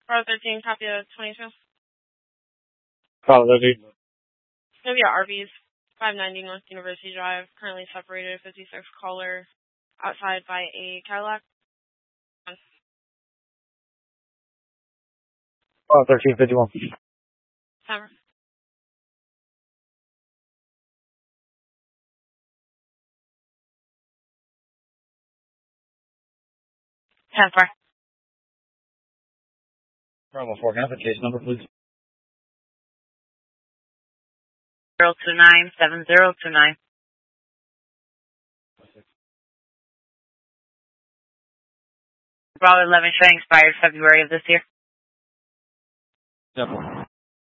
Bravo 13, copy of 22. Bravo 13. It's going to be at Arby's, 590 North University Drive, currently separated, 56 caller, outside by a Cadillac. Bravo 13, 51. Timer. Temper. Bravo 4, can I have the case number, please? 0297029. Bravo 11 showing expired February of this year. Definitely.